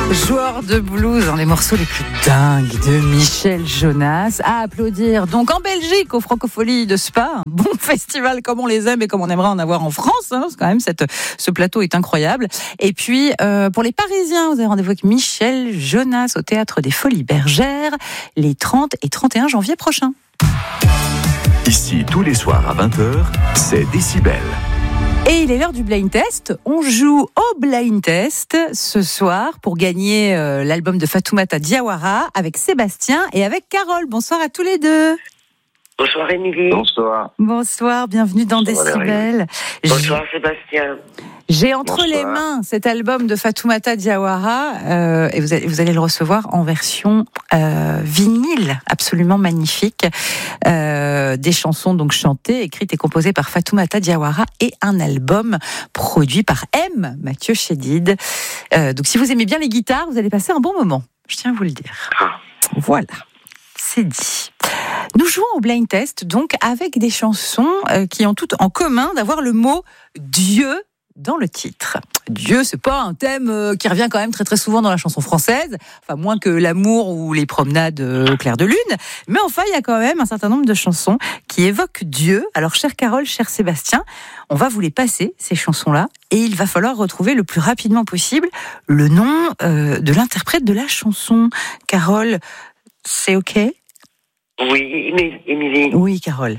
Joueur de blues, un des morceaux les plus dingues de Michel Jonas. À applaudir donc en Belgique, aux Francopholies de Spa. Un bon festival comme on les aime et comme on aimerait en avoir en France. Parce que quand même, ce plateau est incroyable. Et puis, pour les Parisiens, vous avez rendez-vous avec Michel Jonas au Théâtre des Folies Bergères les 30 et 31 janvier prochains. Ici, tous les soirs à 20h, c'est Décibel. Et il est l'heure du blind test. On joue au blind test ce soir pour gagner l'album de Fatoumata Diawara avec Sébastien et avec Carole. Bonsoir à tous les deux. Bonsoir Émilie. Bonsoir. Bonsoir, bienvenue dans Décibel. Bonsoir Sébastien. J'ai entre les mains cet album de Fatoumata Diawara et vous allez le recevoir en version vinyle, absolument magnifique. Des chansons donc chantées, écrites et composées par Fatoumata Diawara et un album produit par M. Mathieu Chédid. Donc si vous aimez bien les guitares, vous allez passer un bon moment. Je tiens à vous le dire. Voilà, c'est dit. Nous jouons au blind test donc avec des chansons qui ont toutes en commun d'avoir le mot Dieu dans le titre. Dieu, c'est pas un thème qui revient quand même très très souvent dans la chanson française, enfin moins que l'amour ou les promenades au clair de lune, mais enfin il y a quand même un certain nombre de chansons qui évoquent Dieu. Alors chère Carole, cher Sébastien, on va vous les passer ces chansons-là et il va falloir retrouver le plus rapidement possible le nom de l'interprète de la chanson. Carole, c'est ok ? Oui, Émilie. Oui, Carole.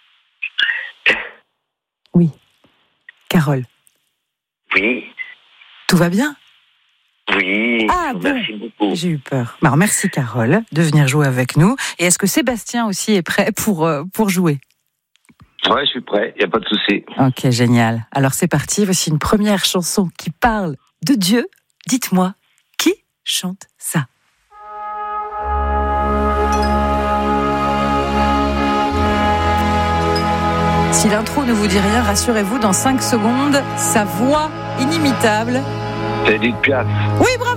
Oui, Carole. Oui. Tout va bien ? Oui. Ah bon, merci beaucoup. j'ai eu peur. Alors, merci Carole de venir jouer avec nous. Et est-ce que Sébastien aussi est prêt pour jouer ? Ouais, je suis prêt, il n'y a pas de souci. Ok, génial. Alors c'est parti, voici une première chanson qui parle de Dieu. Dites-moi, qui chante ça ? Si l'intro ne vous dit rien, rassurez-vous, dans 5 secondes, sa voix inimitable. C'est Edith Piaf. Oui, bravo!